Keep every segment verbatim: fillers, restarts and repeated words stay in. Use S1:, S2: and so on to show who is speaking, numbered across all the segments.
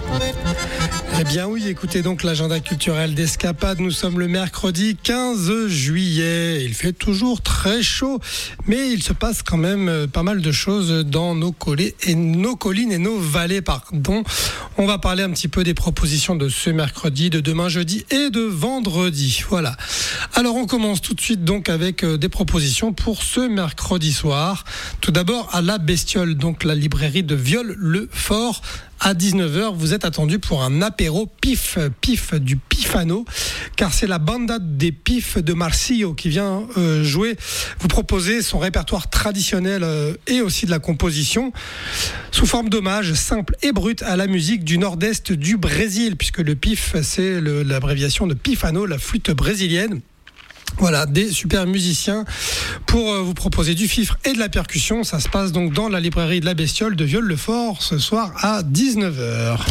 S1: Eh bien oui, écoutez donc l'agenda culturel d'Escapade. Nous sommes le mercredi quinze juillet. Il fait toujours très chaud, mais il se passe quand même pas mal de choses dans nos collines et nos collines et nos vallées, pardon. On va parler un petit peu des propositions de ce mercredi, de demain jeudi et de vendredi. Voilà. Alors on commence tout de suite donc avec des propositions pour ce mercredi soir. Tout d'abord à la Bestiole, donc la librairie de Viol-le-Fort. À dix-neuf heures, vous êtes attendu pour un apéro pif, pif du Pifano, car c'est la banda des Pifs de Marsillo qui vient euh, jouer, vous proposer son répertoire traditionnel euh, et aussi de la composition, sous forme d'hommage simple et brut à la musique du nord-est du Brésil, puisque le pif, c'est le, l'abréviation de Pifano, la flûte brésilienne. Voilà, des super musiciens pour vous proposer du fifre et de la percussion. Ça se passe donc dans la librairie de la Bestiole de Viol-le-Fort ce soir à dix-neuf heures.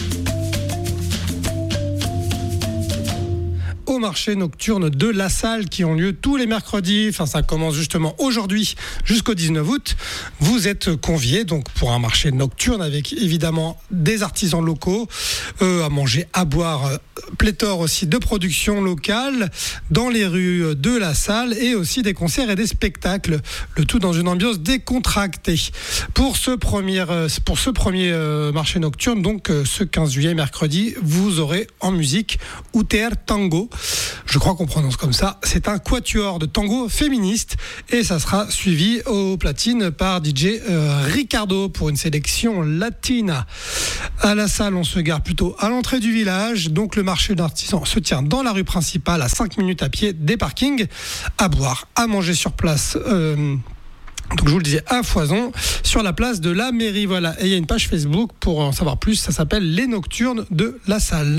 S1: Au marché nocturne de La Salle qui ont lieu tous les mercredis, enfin ça commence justement aujourd'hui jusqu'au dix-neuf août. Vous êtes conviés donc pour un marché nocturne avec évidemment des artisans locaux, euh, à manger, à boire, euh, pléthore aussi de productions locales dans les rues de La Salle et aussi des concerts et des spectacles, le tout dans une ambiance décontractée. Pour ce premier, euh, pour ce premier euh, marché nocturne, donc euh, ce quinze juillet mercredi, vous aurez en musique Uter Tango. Je crois qu'on prononce comme ça. C'est un quatuor de tango féministe et ça sera suivi aux platines par D J euh, Ricardo pour une sélection latina. À La Salle, on se gare plutôt à l'entrée du village. Donc le marché d'artisans se tient dans la rue principale à cinq minutes à pied des parkings. À boire, à manger sur place. Euh, Donc je vous le disais, à foison, sur la place de la mairie. Voilà. Et il y a une page Facebook pour en savoir plus. Ça s'appelle Les Nocturnes de La Salle.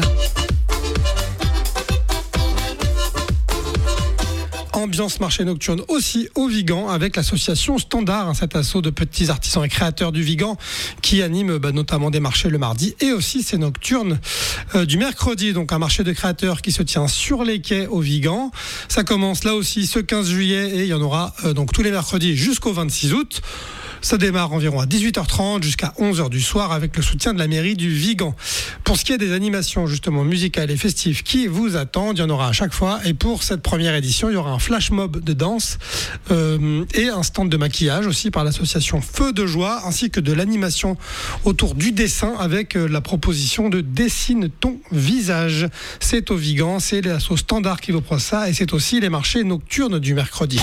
S1: Ambiance marché nocturne aussi au Vigan avec l'association Standard, hein, cet assaut de petits artisans et créateurs du Vigan qui anime bah, notamment des marchés le mardi et aussi ces nocturnes euh, du mercredi. Donc un marché de créateurs qui se tient sur les quais au Vigan. Ça commence là aussi ce quinze juillet et il y en aura euh, donc tous les mercredis jusqu'au vingt-six août. Ça démarre environ à dix-huit heures trente jusqu'à onze heures du soir avec le soutien de la mairie du Vigan. Pour ce qui est des animations justement musicales et festives qui vous attendent, il y en aura à chaque fois. Et pour cette première édition, il y aura un flash mob de danse euh, et un stand de maquillage aussi par l'association Feu de Joie, ainsi que de l'animation autour du dessin avec euh, la proposition de Dessine ton visage. C'est au Vigan, c'est l'asso Standard qui vous propose ça et c'est aussi les marchés nocturnes du mercredi.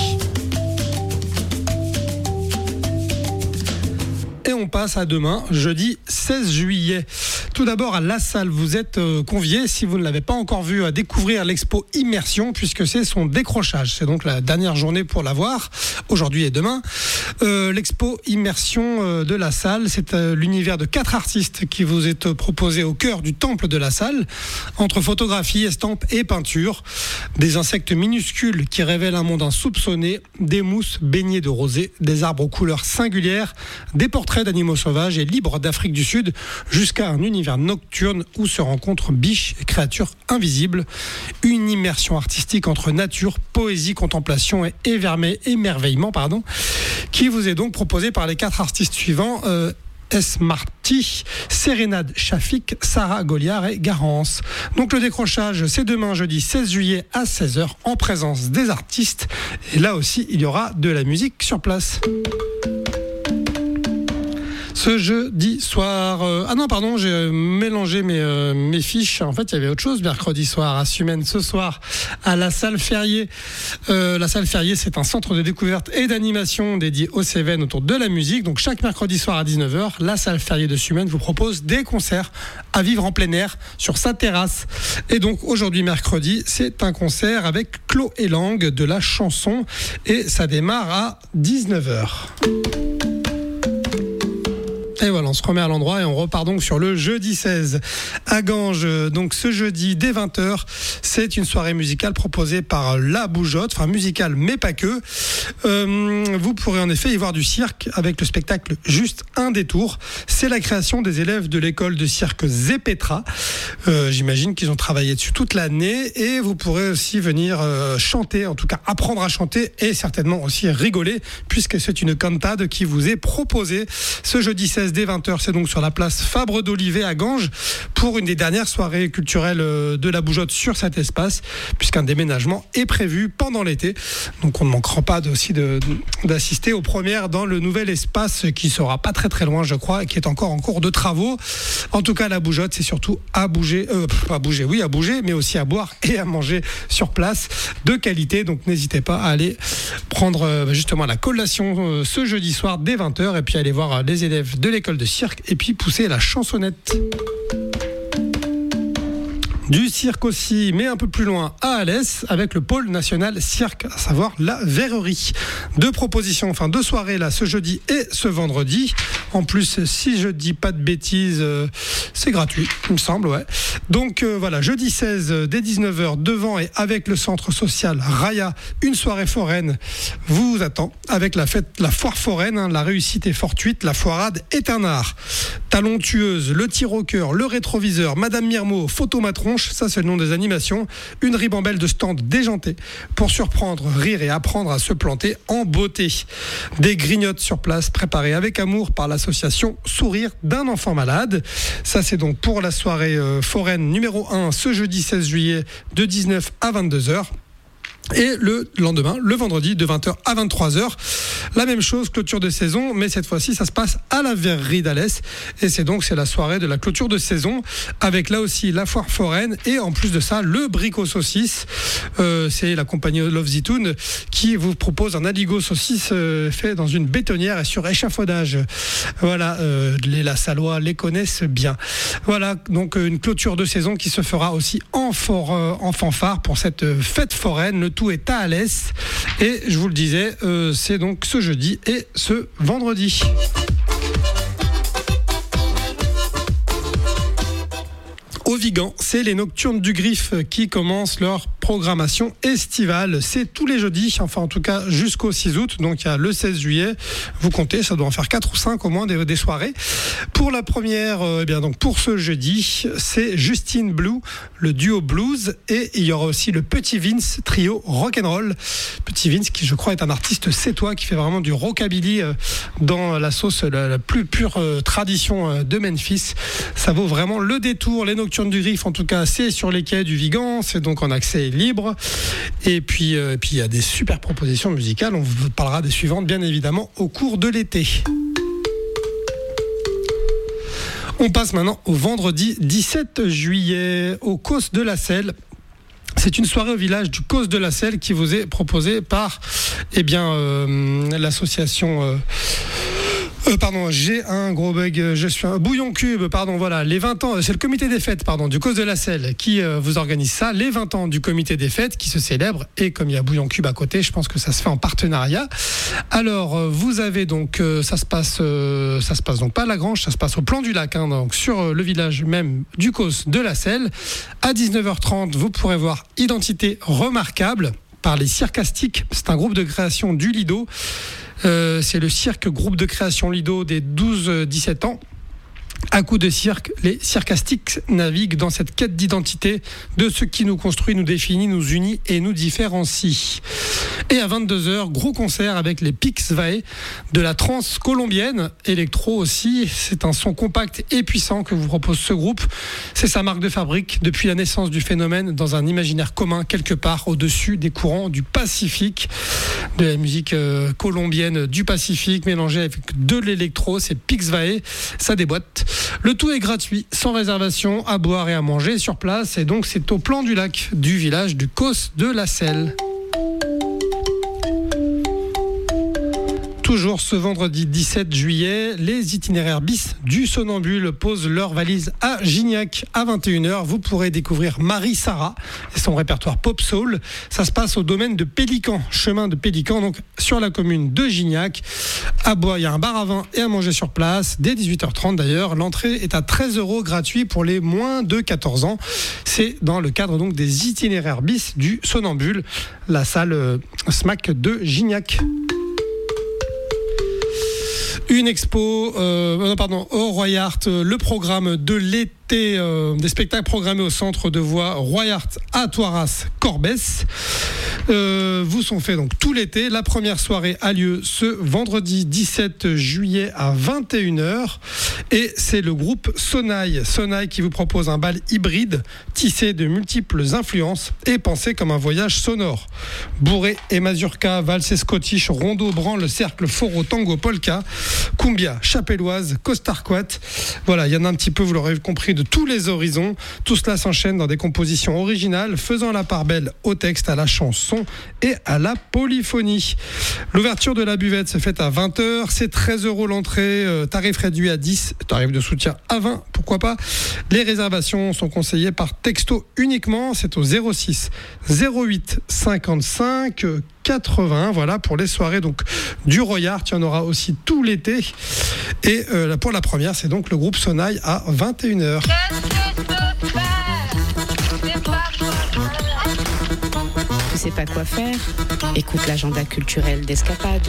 S1: Et on passe à demain, jeudi seize juillet. Tout d'abord à La Salle, vous êtes euh, conviés, si vous ne l'avez pas encore vu, à découvrir l'expo Immersion, puisque c'est son décrochage. C'est donc la dernière journée pour la voir, aujourd'hui et demain. Euh, l'expo Immersion euh, de La Salle, c'est euh, l'univers de quatre artistes qui vous est euh, proposé au cœur du temple de La Salle, entre photographie, estampes et peinture. Des insectes minuscules qui révèlent un monde insoupçonné, des mousses baignées de rosée, des arbres aux couleurs singulières, des portraits d'animaux sauvages et libres d'Afrique du Sud, jusqu'à un univers nocturne où se rencontrent biches et créatures invisibles. Une immersion artistique entre nature, poésie, contemplation et évermé, émerveillement, pardon, qui vous est donc proposée par les quatre artistes suivants. Euh, S. Marty, Sérénade Chafik, Sarah Goliard et Garance. Donc le décrochage, c'est demain jeudi seize juillet à seize heures en présence des artistes. Et là aussi, il y aura de la musique sur place. Ce jeudi soir... Euh, ah non, pardon, j'ai mélangé mes, euh, mes fiches. En fait, il y avait autre chose mercredi soir à Sumène. Ce soir, à la salle Ferrier. Euh, la salle Ferrier, c'est un centre de découverte et d'animation dédié aux Cévennes autour de la musique. Donc, chaque mercredi soir à dix-neuf heures, la salle Ferrier de Sumène vous propose des concerts à vivre en plein air sur sa terrasse. Et donc, aujourd'hui, mercredi, c'est un concert avec Clos et Langue de la chanson. Et ça démarre à dix-neuf heures. Et voilà, on se remet à l'endroit et on repart donc sur le jeudi seize à Ganges. Donc ce jeudi dès vingt heures, c'est une soirée musicale proposée par La Bougeotte, enfin musicale mais pas que. Euh, vous pourrez en effet y voir du cirque avec le spectacle Juste un détour. C'est la création des élèves de l'école de cirque Zepetra. Euh, j'imagine qu'ils ont travaillé dessus toute l'année et vous pourrez aussi venir euh, chanter, en tout cas apprendre à chanter et certainement aussi rigoler puisque c'est une cantade qui vous est proposée ce jeudi seize dès vingt heures. C'est donc sur la place Fabre d'Olivet à Ganges pour une des dernières soirées culturelles de la Bougeotte sur cet espace, puisqu'un déménagement est prévu pendant l'été. Donc on ne manquera pas de, aussi de, d'assister aux premières dans le nouvel espace qui sera pas très très loin, je crois, et qui est encore en cours de travaux. En tout cas, la Bougeotte, c'est surtout à bouger, euh, à bouger, oui, à bouger, mais aussi à boire et à manger sur place de qualité. Donc n'hésitez pas à aller prendre euh, justement la collation euh, ce jeudi soir dès vingt heures et puis aller voir euh, les élèves de l'école de cirque et puis pousser la chansonnette. Du cirque aussi, mais un peu plus loin, à Alès, avec le pôle national cirque, à savoir la Verrerie. Deux propositions, enfin deux soirées là, ce jeudi et ce vendredi. En plus, si je dis pas de bêtises, euh, c'est gratuit, il me semble, ouais. Donc euh, voilà, jeudi seize, dès dix-neuf heures, devant et avec le centre social Raya, une soirée foraine vous attend, avec la fête, la foire foraine, hein, la réussite est fortuite, la foirade est un art. Talon tueuse, le tir au cœur, le rétroviseur, Madame Mirmo, photomatron, ça c'est le nom des animations, une ribambelle de stands déjantés pour surprendre, rire et apprendre à se planter en beauté. Des grignottes sur place préparées avec amour par l'association Sourire d'un enfant malade. Ça c'est donc pour la soirée euh, foraine numéro un ce jeudi seize juillet de dix-neuf à vingt-deux heures. Et le lendemain, le vendredi, de vingt heures à vingt-trois heures. La même chose, clôture de saison, mais cette fois-ci, ça se passe à la Verrerie d'Alès. Et c'est donc, c'est la soirée de la clôture de saison, avec là aussi la foire foraine, et en plus de ça, le bricot saucisse. Euh, c'est la compagnie Love Zitoun qui vous propose un aligot saucisse euh, fait dans une bétonnière et sur échafaudage. Voilà, euh, les Lassalois les connaissent bien. Voilà, donc une clôture de saison qui se fera aussi en, for, euh, en fanfare pour cette fête foraine. Le tout est à Alès et je vous le disais, euh, c'est donc ce jeudi et ce vendredi. Au Vigan, c'est les Nocturnes du Griffe qui commencent leur programmation estivale. C'est tous les jeudis, enfin en tout cas jusqu'au six août, donc il y a le seize juillet. Vous comptez, ça doit en faire quatre ou cinq au moins des, des soirées. Pour la première, euh, eh bien donc pour ce jeudi, c'est Justine Blue, le duo blues, et il y aura aussi le Petit Vince trio rock'n'roll. Petit Vince qui je crois est un artiste sétois qui fait vraiment du rockabilly euh, dans la sauce la, la plus pure euh, tradition euh, de Memphis. Ça vaut vraiment le détour. Les Nocturnes du Griffe, en tout cas, c'est sur les quais du Vigan, c'est donc en accès libre. Et puis, euh, et puis il y a des super propositions musicales. On vous parlera des suivantes, bien évidemment, au cours de l'été. On passe maintenant au vendredi dix-sept juillet, au Causse de la Selle. C'est une soirée au village du Causse de la Selle qui vous est proposée par eh bien, euh, l'association... Euh, Euh, pardon, j'ai un gros bug, je suis un bouillon cube, pardon, voilà, les vingt ans, c'est le comité des fêtes, pardon, du Causse de la Selle qui euh, vous organise ça, les vingt ans du comité des fêtes qui se célèbrent, et comme il y a bouillon cube à côté, je pense que ça se fait en partenariat. Alors, euh, vous avez donc, euh, ça se passe, euh, ça se passe donc pas à la Grange, ça se passe au plan du lac, hein, donc sur euh, le village même du Causse de la Selle. À dix-neuf heures trente, vous pourrez voir Identité remarquable par les Circastiques, c'est un groupe de création du Lido. Euh, c'est le cirque groupe de création Lido des douze dix-sept ans. À coup de cirque, les Circastiques naviguent dans cette quête d'identité de ce qui nous construit, nous définit, nous unit et nous différencie. Et à vingt-deux heures, gros concert avec les Pix Vae de la trance colombienne, électro aussi. C'est un son compact et puissant que vous propose ce groupe. C'est sa marque de fabrique depuis la naissance du phénomène dans un imaginaire commun quelque part au-dessus des courants du Pacifique, de la musique euh, colombienne du Pacifique mélangée avec de l'électro. C'est Pix Vae, ça déboîte. Le tout est gratuit, sans réservation, à boire et à manger sur place. Et donc c'est au plan du lac du village du Causse de la Selle. Toujours ce vendredi dix-sept juillet, les itinéraires bis du Somnambule posent leurs valises à Gignac à vingt et une heures. Vous pourrez découvrir Marie Sarah et son répertoire Pop Soul. Ça se passe au domaine de Pélican, chemin de Pélican, donc sur la commune de Gignac. À boire, il y a un bar à vin et à manger sur place. Dès dix-huit heures trente d'ailleurs, l'entrée est à treize euros gratuit pour les moins de quatorze ans. C'est dans le cadre donc des itinéraires bis du Somnambule, la salle euh, S M A C de Gignac. Une expo, euh, non, pardon, au Roy Art, le programme de l'été des, euh, des spectacles programmés au centre de voix Royart à Toiras Corbès. Euh, vous sont faits donc tout l'été. La première soirée a lieu ce vendredi dix-sept juillet à vingt et une heures et c'est le groupe Sonaille. Sonaille qui vous propose un bal hybride tissé de multiples influences et pensé comme un voyage sonore. Bourré et mazurka, valse et scottish, rondo, branle, cercle, foro, tango, polka, cumbia, chapelloise, costarquat. Voilà, il y en a un petit peu, vous l'aurez compris, de tous les horizons. Tout cela s'enchaîne dans des compositions originales, faisant la part belle au texte, à la chanson et à la polyphonie. L'ouverture de la buvette se fait à vingt heures. C'est treize euros l'entrée, euh, tarif réduit à dix, tarif de soutien à vingt, pourquoi pas. Les réservations sont conseillées par texto uniquement. C'est au zéro six zéro huit cinquante-cinq quatre-vingts. Voilà pour les soirées donc du Royart. Il y en aura aussi tout l'été. Et euh, pour la première, c'est donc le groupe Sonaille à vingt et une heures.
S2: Tu sais pas quoi faire? Écoute l'agenda culturel d'Escapade.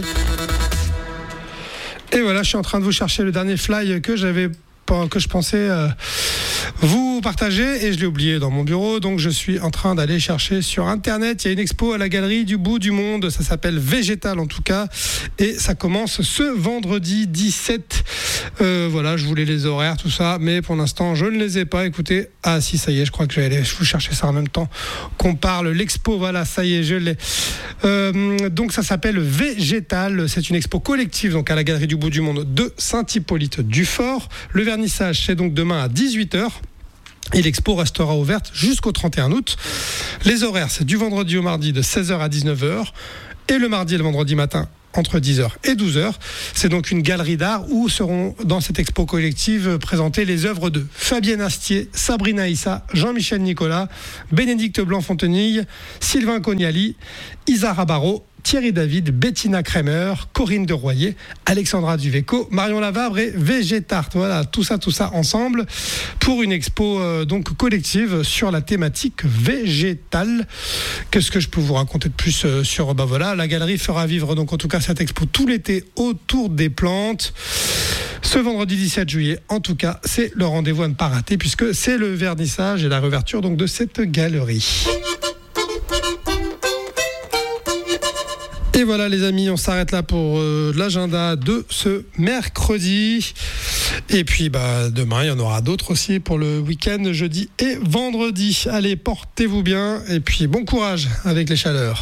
S1: Et voilà, je suis en train de vous chercher le dernier fly que j'avais, que je pensais euh, vous partager et je l'ai oublié dans mon bureau, donc je suis en train d'aller chercher sur internet. Il y a une expo à la galerie du bout du monde, ça s'appelle Végétal en tout cas, et ça commence ce vendredi dix-sept. Euh, voilà, je voulais les horaires, tout ça, mais pour l'instant je ne les ai pas. Écoutez, ah si, ça y est, je crois que je vais aller vous chercher ça en même temps qu'on parle. L'expo, voilà, ça y est, je l'ai. Euh, donc ça s'appelle Végétal, c'est une expo collective donc à la galerie du bout du monde de Saint-Hippolyte-du-Fort. Le vernissage c'est donc demain à dix-huit heures. Et l'expo restera ouverte jusqu'au trente et un août. Les horaires, c'est du vendredi au mardi de seize heures à dix-neuf heures et le mardi et le vendredi matin entre dix heures et douze heures. C'est donc une galerie d'art où seront dans cette expo collective présentées les œuvres de Fabienne Astier, Sabrina Issa, Jean-Michel Nicolas, Bénédicte Blanc-Fontenille, Sylvain Cognali, Isara Barrault, Thierry David, Bettina Kremer, Corinne de Royer, Alexandra Duveco, Marion Lavabre et Végétart. Voilà, tout ça, tout ça ensemble pour une expo euh, donc collective sur la thématique végétale. Qu'est-ce que je peux vous raconter de plus euh, sur bah voilà, la galerie fera vivre donc en tout cas cette expo tout l'été autour des plantes. Ce vendredi dix-sept juillet, en tout cas, c'est le rendez-vous à ne pas rater puisque c'est le vernissage et la réouverture donc de cette galerie. Et voilà les amis, on s'arrête là pour euh, l'agenda de ce mercredi. Et puis bah, demain, il y en aura d'autres aussi pour le week-end, jeudi et vendredi. Allez, portez-vous bien et puis bon courage avec les chaleurs.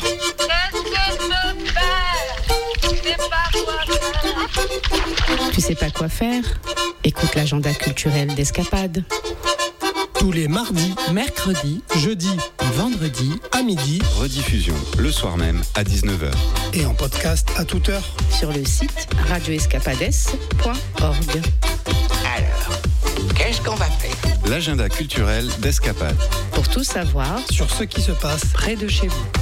S2: Tu sais pas quoi faire? Écoute l'agenda culturel d'Escapade.
S1: Tous les mardis,
S3: mercredis,
S1: jeudis,
S3: vendredis,
S1: à midi.
S4: Rediffusion le soir même à dix-neuf heures.
S1: Et en podcast à toute heure.
S2: Sur le site radio escapades point org.
S5: Alors, qu'est-ce qu'on va faire?
S4: L'agenda culturel d'Escapade.
S2: Pour tout savoir
S1: Sur ce qui se passe
S2: près de chez vous.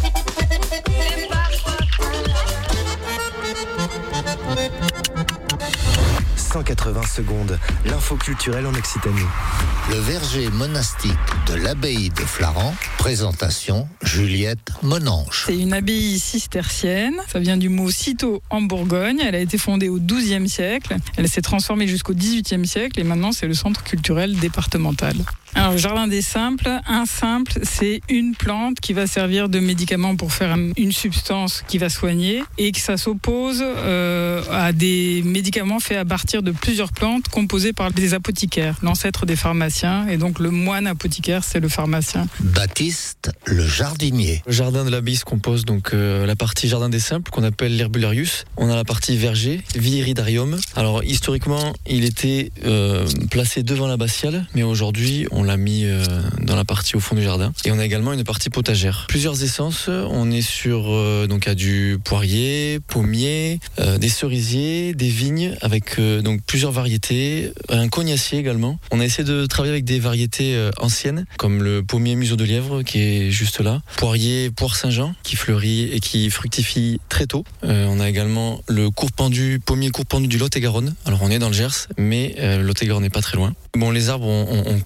S6: cent quatre-vingts secondes, l'info culturelle en Occitanie.
S7: Le verger monastique de l'abbaye de Flaran, présentation Juliette Monange.
S8: C'est une abbaye cistercienne, ça vient du mot citeaux en Bourgogne, elle a été fondée au douzième siècle, elle s'est transformée jusqu'au dix-huitième siècle et maintenant c'est le centre culturel départemental. Alors, le jardin des simples, un simple, c'est une plante qui va servir de médicament pour faire une substance qui va soigner et que ça s'oppose euh, à des médicaments faits à partir de plusieurs plantes composées par des apothicaires, l'ancêtre des pharmaciens, et donc le moine apothicaire, c'est le pharmacien.
S7: Baptiste, le jardinier.
S9: Le jardin de l'abbaye se compose donc euh, la partie jardin des simples qu'on appelle l'herbularius. On a la partie verger, viridarium. Alors historiquement, il était euh, placé devant l'abbatiale, mais aujourd'hui on l'a mis euh, dans la partie au fond du jardin. Et on a également une partie potagère. Plusieurs essences, on est sur euh, donc à du poirier, pommier, euh, des cerisiers, des vignes avec euh, donc plusieurs variétés, un cognacier également. On a essayé de travailler avec des variétés euh, anciennes comme le pommier museau de lièvre qui est juste là, poirier poire Saint-Jean qui fleurit et qui fructifie très tôt. Euh, on a également le courpendu, pommier courpendu du Lot-et-Garonne. Alors on est dans le Gers, mais euh, le Lot-et-Garonne n'est pas très loin. Bon, les arbres ont, ont, ont quand même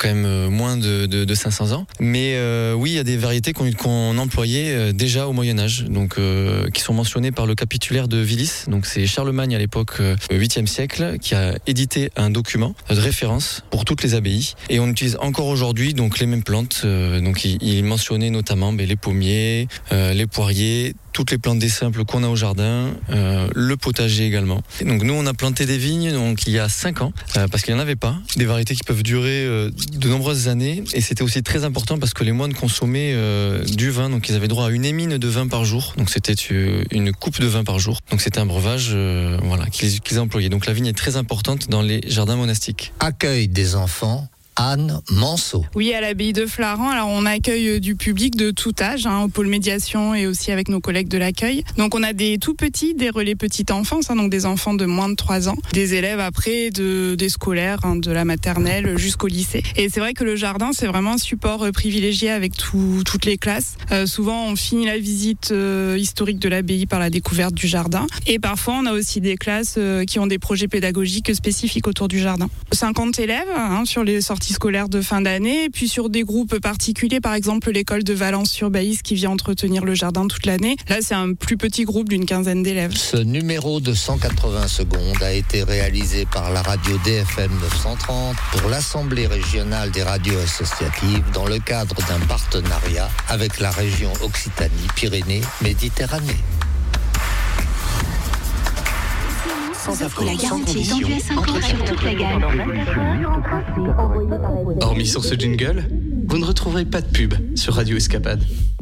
S9: euh, moins de, de, de cinq cents ans. Mais euh, oui, il y a des variétés qu'on, qu'on employait euh, déjà au Moyen-Âge, donc euh, qui sont mentionnées par le capitulaire de Willis. Donc c'est Charlemagne à l'époque, euh, huitième siècle, qui a édité un document de référence pour toutes les abbayes. Et on utilise encore aujourd'hui donc les mêmes plantes. Euh, donc il, il mentionnait notamment ben, les pommiers, euh, les poiriers, toutes les plantes des simples qu'on a au jardin, euh, le potager également. Et donc nous on a planté des vignes donc il y a cinq ans euh, parce qu'il n'y en avait pas, des variétés qui peuvent durer euh, de nombreuses années, et c'était aussi très important parce que les moines consommaient euh, du vin, donc ils avaient droit à une émine de vin par jour, donc c'était une coupe de vin par jour, donc c'était un breuvage euh, voilà, qu'ils, qu'ils employaient. Donc la vigne est très importante dans les jardins monastiques.
S7: Accueil des enfants. Anne Manceau.
S3: Oui, à l'abbaye de Flaran, alors on accueille du public de tout âge, hein, au pôle médiation et aussi avec nos collègues de l'accueil. Donc on a des tout petits, des relais petite enfance, hein, donc des enfants de moins de trois ans, des élèves après de, des scolaires, hein, de la maternelle jusqu'au lycée. Et c'est vrai que le jardin, c'est vraiment un support euh, privilégié avec tout, toutes les classes. Euh, souvent, on finit la visite euh, historique de l'abbaye par la découverte du jardin. Et parfois, on a aussi des classes euh, qui ont des projets pédagogiques spécifiques autour du jardin. cinquante élèves hein, sur les sorties scolaires de fin d'année, puis sur des groupes particuliers, par exemple l'école de Valence-sur-Baïs qui vient entretenir le jardin toute l'année. Là, c'est un plus petit groupe d'une quinzaine d'élèves.
S7: Ce numéro de cent quatre-vingts secondes a été réalisé par la radio D F M neuf cent trente pour l'Assemblée régionale des radios associatives dans le cadre d'un partenariat avec la région Occitanie-Pyrénées-Méditerranée.
S10: Sans offre la garantie d'U S encore sur toute la gamme.
S11: Hormis sur ce jingle, vous ne retrouverez pas de pub sur Radio Escapade.